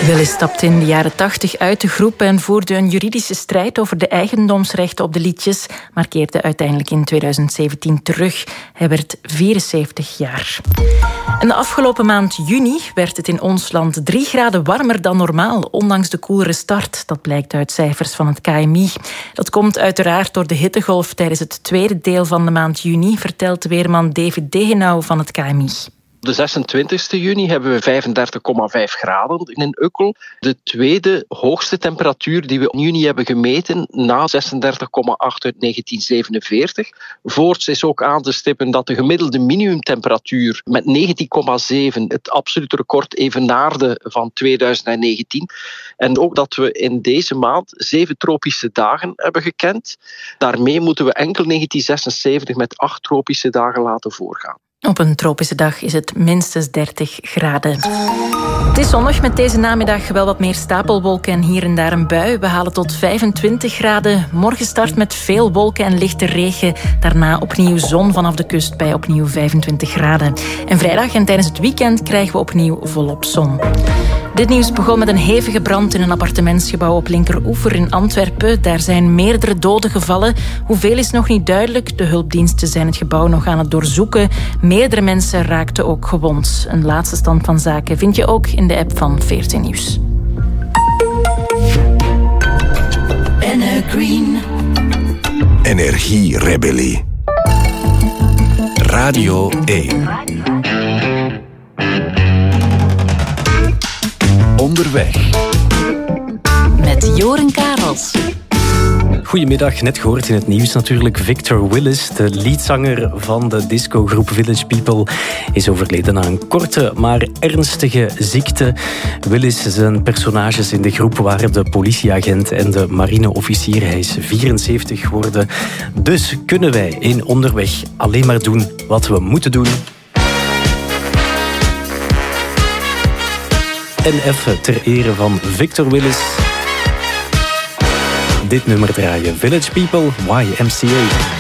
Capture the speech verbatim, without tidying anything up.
Willis stapte in de jaren tachtig uit de groep en voerde een juridische strijd over de eigendomsrechten op de liedjes, maar keerde uiteindelijk in twintig zeventien terug. Hij werd vierenzeventig jaar. En de afgelopen maand juni werd het in ons land drie graden warmer dan normaal, ondanks de koelere start. Dat blijkt uit cijfers van het K M I. Dat komt uiteraard door de hittegolf tijdens het tweede deel van de maand juni, vertelt weerman David Degenau van het K M I. Op de zesentwintigste juni hebben we vijfendertig komma vijf graden in Ukkel. De tweede hoogste temperatuur die we in juni hebben gemeten, na zesendertig komma acht uit negentien zevenenveertig. Voorts is ook aan te stippen dat de gemiddelde minimumtemperatuur met negentien komma zeven het absolute record evenaarde van tweeduizend negentien. En ook dat we in deze maand zeven tropische dagen hebben gekend. Daarmee moeten we enkel negentien zesenzeventig met acht tropische dagen laten voorgaan. Op een tropische dag is het minstens dertig graden. Het is zonnig met deze namiddag wel wat meer stapelwolken en hier en daar een bui. We halen tot vijfentwintig graden. Morgen start met veel wolken en lichte regen. Daarna opnieuw zon vanaf de kust bij opnieuw vijfentwintig graden. En vrijdag en tijdens het weekend krijgen we opnieuw volop zon. Dit nieuws begon met een hevige brand in een appartementsgebouw op Linkeroever in Antwerpen. Daar zijn meerdere doden gevallen. Hoeveel is nog niet duidelijk. De hulpdiensten zijn het gebouw nog aan het doorzoeken. Meerdere mensen raakten ook gewond. Een laatste stand van zaken vind je ook in de app van veertien Nieuws. Green. Energierebellie. Radio één. Onderweg. Met Joren Karels. Goedemiddag, net gehoord in het nieuws natuurlijk. Victor Willis, de leadzanger van de discogroep Village People, is overleden aan een korte maar ernstige ziekte. Willis, zijn personages in de groep waren de politieagent en de marineofficier. Hij is vierenzeventig geworden. Dus kunnen wij in Onderweg alleen maar doen wat we moeten doen. En even ter ere van Victor Willis dit nummer draaien. Village People, Y M C A.